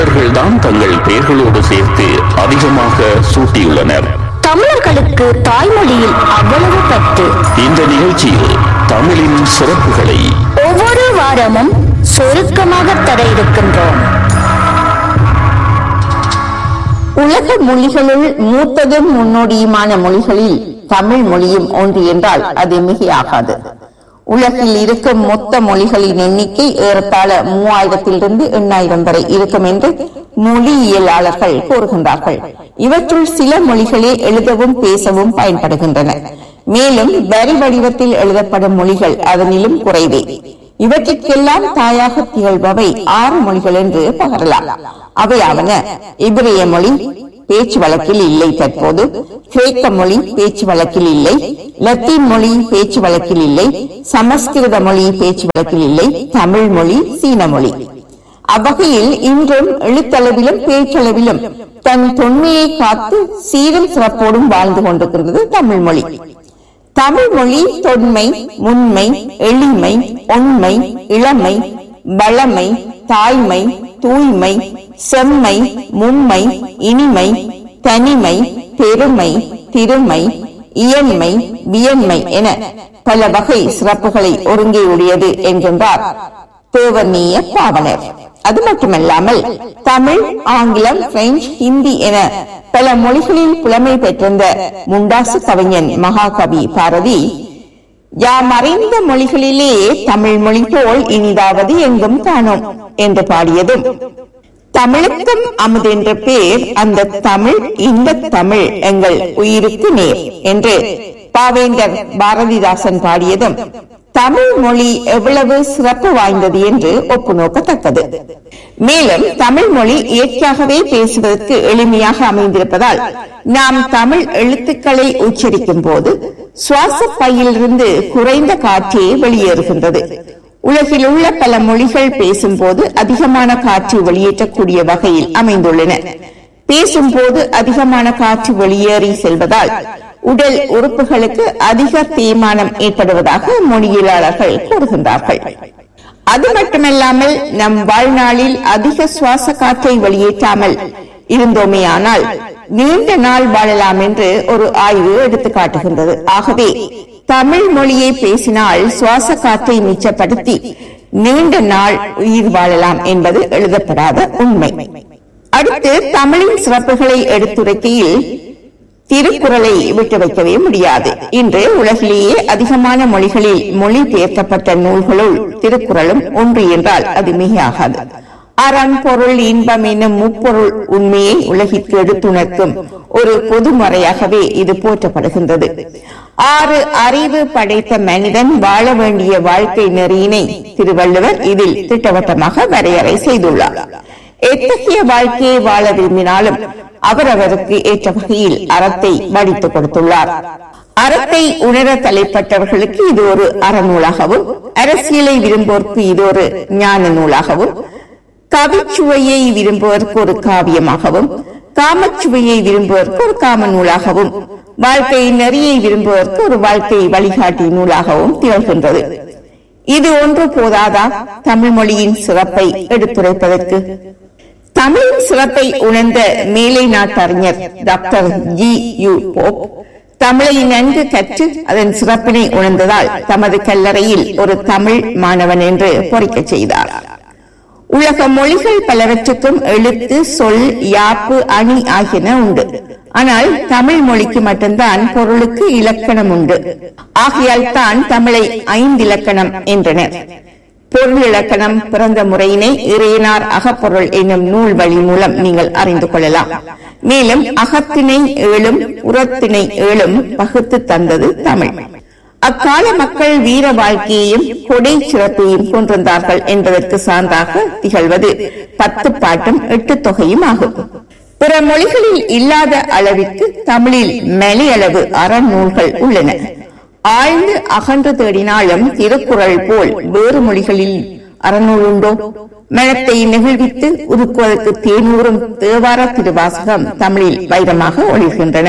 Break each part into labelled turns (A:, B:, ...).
A: தமிழர்கள்தான் தங்கள் பெயர்களோடு சேர்த்து அதிகமாக சூட்டியுள்ளனர்.
B: தமிழர்களுக்கு தாய்மொழியில் அவ்வளவு பற்று.
A: இந்த நிகழ்ச்சியில் தமிழின் சிறப்புகளை
B: ஒவ்வொரு வாரமும் சுருக்கமாக தர இருக்கின்றோம்.
C: உலக மொழிகளுள் மூத்ததும் முன்னோடியுமான மொழிகளில் தமிழ் மொழியும் ஒன்று என்றால் அது மிகையாகாது. உலகில் இருக்கும் மொத்த மொழிகளின் எண்ணிக்கை ஏறத்தாழ 3000 8,000 வரை இருக்கும் என்று மொழியியலாளர்கள் கூறுகின்றார்கள். இவற்றுள் சில மொழிகளே எழுதவும் பேசவும் பயன்படுகின்றன. மேலும் வரி வடிவத்தில் எழுதப்படும் மொழிகள் அதனிலும் குறைவே. இவற்றிற்கெல்லாம் தாயாக திகழ்பவை 6 மொழிகள் என்று பகரலாம். அவையாவன: எபிரேய மொழி பேச்சு வழக்கில் இல்லை தற்போது, கிரேக்க மொழி பேச்சு வழக்கில் இல்லை, லத்தீன் மொழி பேச்சு வழக்கில் இல்லை, சமஸ்கிருத மொழி பேச்சு வழக்கில் இல்லை, தமிழ் மொழி, சீன மொழி. அவ்வகையில் இன்றும் எழுத்தளவிலும் பேச்சளவிலும் தன் தொன்மையை காத்து சீரும் சிறப்போடும் வாழ்ந்து கொண்டிருக்கிறது தமிழ் மொழி. தமிழ் மொழி தொன்மை, முன்மை, எளிமை, ஒண்மை, இளமை, வளமை, தாய்மை, தூய்மை, செம்மை, மும்மை, இனிமை, தனிமை, பெருமை, திருமை, இயன்மை, வியன்மை என பல வகை சிறப்புகளை ஒருங்கே உடையது என்கின்றார் தேவநீய பாவனர். அது மட்டுமல்லாமல் தமிழ், ஆங்கிலம், பிரெஞ்சு, ஹிந்தி என பல மொழிகளில் புலமை பெற்றிருந்த முண்டாசு கவிஞன் மகாகவி பாரதி, யாம் அறிந்த மொழிகளிலே தமிழ் மொழி போல் இனிதாவது எங்கும் காணோம் என்று பாடியதும், தமிழுக்கும் அமுது என்ற பேர் அந்த தமிழ், இந்த தமிழ் எங்கள் உயிருக்கு நேர் என்று பாவேந்தர் பாரதிதாசன் பாடியதும் தமிழ் மொழி எவ்வளவு சிறப்பு வாய்ந்தது என்று ஒப்பு நோக்கத்தக்கது. மேலும் தமிழ் மொழி இயற்கையாகவே பேசுவதற்கு எளிமையாக அமைந்திருப்பதால் நாம் தமிழ் எழுத்துக்களை உச்சரிக்கும் போது சுவாச பையிலிருந்து குறைந்த காற்றே வெளியேறுகின்றது. உலகில் உள்ள பல மொழிகள் பேசும் போது அதிகமான காற்று வெளியேற்றக்கூடிய வகையில் அமைந்துள்ளன. பேசும்போது அதிகமான காற்று வெளியேறி செல்வதால் உடல் உறுப்புகளுக்கு அதிக தேய்மானம் ஏற்படுவதாக மொழியியலாளர்கள் கூறுகின்றார்கள். அது மட்டுமல்லாமல் நம் வாழ்நாளில் அதிக சுவாச காற்றை வெளியேற்றாமல் இருந்தோமேயானால் நீண்ட நாள் வாழலாம் என்று ஒரு ஆய்வு எடுத்து காட்டுகின்றது. ஆகவே தமிழ் மொழியை பேசினால் சுவாச காற்றை மிச்சப்படுத்தி நீண்ட நாள் உயிர் வாழலாம் என்பது எழுதப்படாத உண்மை. அடுத்து தமிழின் சிறப்புகளை எடுத்துரைக்கையில் திருக்குறளை விட்டு வைக்கவே முடியாது. இன்று உலகிலேயே அதிகமான மொழிகளில் மொழி பெயர்க்கப்பட்ட நூல்களுள் திருக்குறளும் ஒன்று என்றால் அது மிகையாகாது. அறம், பொருள், இன்பம் என்னும் முப்பொருள் உண்மையை உலகிற்கு எடுத்துணர்த்தும் ஒரு பொதுமறையாகவே இது போற்றப்படுகின்றது. 6 அறிவு படைத்த மனிதன் வாழ வேண்டிய வாழ்க்கை நெறியினை திருவள்ளுவர் இதில் திட்டவட்டமாக வரையறை செய்துள்ளார். எத்தகைய வாழ்க்கையை வாழ விரும்பினாலும் அவரவருக்கு ஏற்ற வகையில் அறத்தை வடித்துக் கொடுத்துள்ளார். அறத்தை உணர தலைப்பட்டவர்களுக்கு இது ஒரு அறநூலாகவும், அரசியலை விரும்புவோருக்கு இது ஒரு ஞான நூலாகவும், கவிச்சுவையை விரும்புவதற்கு ஒரு காவியமாகவும், காமச்சுவையை விரும்புவதற்கு ஒரு காம நூலாகவும், வாழ்க்கை நெறியை விரும்புவதற்கு ஒரு வாழ்க்கை வழிகாட்டி நூலாகவும் திகழ்கின்றது. இது ஒன்று போதாதா தமிழ் மொழியின் சிறப்பை எடுத்துரைப்பதற்கு? தமிழின் சிறப்பை உணர்ந்த மேலை நாட்டறிஞர் டாக்டர் G.U. போப் தமிழை நன்கு கற்று அதன் சிறப்பினை உணர்ந்ததால் தமது கல்லறையில் ஒரு தமிழ் மாணவன் என்று பொறிக்க செய்தார். உலக மொழிகள் பலவற்றுக்கும் எழுத்து, சொல், யாப்பு, அணி ஆகியன உண்டு. ஆனால் தமிழ் மொழிக்கு மட்டும்தான் பொருளுக்கு இலக்கணம் உண்டு. ஆகையால் தான் தமிழை 5 இலக்கணம் என்றனர். பொருள் இலக்கணம் பிறந்த முறையினை இறையனார் அகப்பொருள் என்னும் நூல் வழி மூலம் நீங்கள் அறிந்து கொள்ளலாம். மேலும் அகத்திணை 7 புறத்திணை 7 பகுத்து தந்தது தமிழ். அக்கால மக்கள் வீர வாழ்க்கையையும் கொடை சிறப்பையும் கொண்டிருந்தார்கள் என்பதற்கு சான்றாக திகழ்வது 10 பாட்டும் 8 தொகையும் ஆகும். பிற மொழிகளில் இல்லாத அளவிற்கு தமிழில் மலையளவு அறநூல்கள் உள்ளன. ஆழ்ந்து அகன்று தேடினாலும் திருக்குறள் போல் வேறு மொழிகளில் அறநூல் உண்டோ? மனத்தை நெகிழ்வித்து உருக்குவதற்கு தேனூரும் தேவார திருவாசகம் தமிழில் வைரமாக ஒளிர்கின்றன.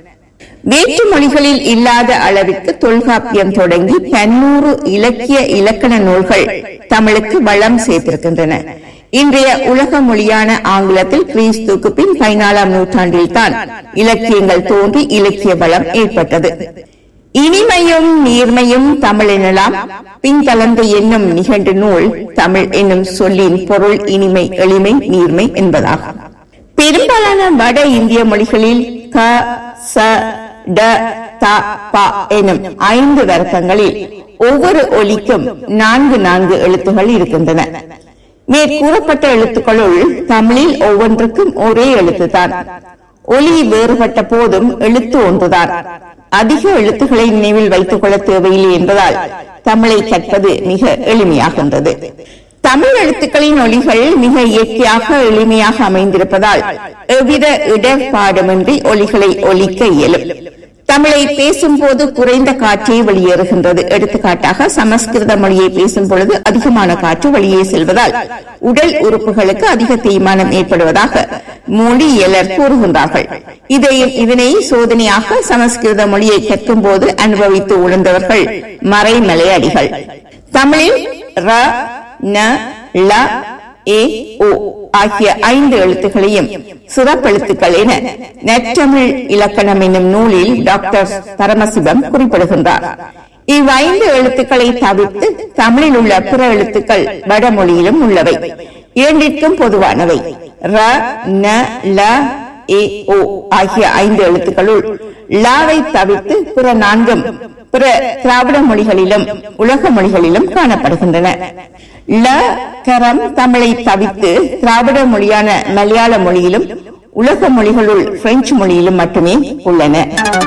C: வேற்று மொழிகளில் இல்லாத அளவிற்கு தொல்காப்பியம் தொடங்கி 100 இலக்கிய இலக்கண நூல்கள் தமிழுக்கு வளம் சேர்த்திருக்கின்றன. இன்றைய உலக மொழியான ஆங்கிலத்தில் கிறிஸ்துக்கு பின் 14ஆம் நூற்றாண்டில் தான் இலக்கியங்கள் தோன்றி இலக்கிய பலம் ஏற்பட்டது. இனிமையும் நீர்மையும் தமிழ் எனலாம். பின்கலந்து என்னும் நிகண்டு நூல் தமிழ் என்னும் சொல்லின் பொருள் இனிமை, எளிமை, நீர்மை என்பதாகும். பெரும்பாலான வட இந்திய மொழிகளில் க, ச, ட, த, ப எனும் 5 வர்க்கங்களில் ஒவ்வொரு ஒலிக்கும் 4 எழுத்துகள் இருக்கின்றன. மேற்கூறப்பட்ட எழுத்துக்களுள் தமிழில் ஒவ்வொன்றுக்கும் ஒரே எழுத்துதான். ஒலி வேறுபட்ட போதும் எழுத்து ஒன்றுதான். அதிக எழுத்துக்களை நினைவில் வைத்துக் கொள்ள தேவையில்லை என்பதால் தமிழை கற்பது மிக எளிமையாகின்றது. தமிழ் எழுத்துக்களின் ஒலிகள் மிக இயற்கையாக எளிமையாக அமைந்திருப்பதால் எவ்வித இடர்பாடுமின்றி ஒலிகளை ஒலிக்க இயலும். தமிழை பேசும் போது குறைந்த காற்றே வெளியேறுகின்றது. எடுத்துக்காட்டாக சமஸ்கிருத மொழியை பேசும் பொழுது அதிகமான காற்று வெளியே செல்வதால் உடல் உறுப்புகளுக்கு அதிக தேய்மானம் ஏற்படுவதாக மொழியியலர் கூறுகின்றார்கள். இதனை சோதனையாக சமஸ்கிருத மொழியை கற்கும் போது அனுபவித்து உணர்ந்தவர்கள் மறைமலையடிகள். தமிழில் ர, ந, ல, ஏ, ஓ ஆகிய 5 எழுத்துக்களையும் சிறப்பெழுத்துக்கள் என நற்றமிழ் இலக்கணம் என்னும் நூலில் டாக்டர் பரமசிவம் குறிப்பிடுகின்றார். இவ்5 எழுத்துக்களை தவிர்த்து தமிழில் உள்ள பிற எழுத்துக்கள் வடமொழியிலும் உள்ளவை. இரண்டிற்கும் பொதுவானவை. ர, ந, ல, ஏ, ஓ ஆகிய 5 எழுத்துக்களுள் லாவை தவிர்த்து பிற 4 பிற திராவிட மொழிகளிலும் உலக மொழிகளிலும் காணப்படுகின்றன. ல, கரம் தமிழை தவிர்த்து திராவிட மொழியான மலையாள மொழியிலும் உலக மொழிகளுள் பிரெஞ்சு மொழியிலும் மட்டுமே உள்ளன.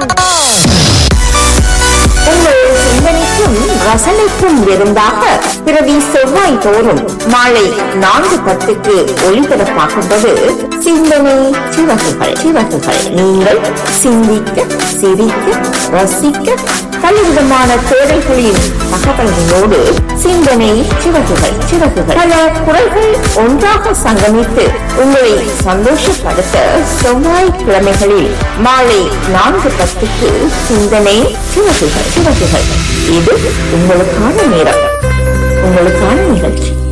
B: உங்கள் சிந்தனைக்கும் ரசனைக்கும் விருந்தாக பிறவி செவ்வாய் தோறும் மாலை 4:10 ஒளிபரப்பாகின்றது சிந்தனை சிறகுகள். நீங்கள் சிந்திக்க, சிரிக்க, ரசிக்க, பலவிதமான தேடல்களின் தகவல்களோடு சிந்தனை சிறகுகள். பல குரல்கள் ஒன்றாக சங்கமித்து உங்களை சந்தோஷப்படுத்த செவ்வாய்க்கிழமைகளில் மாலை 4:10 சிந்தனை சிறகுகள். இது உங்களுக்கான நேரம், உங்களுக்கான நிகழ்ச்சி.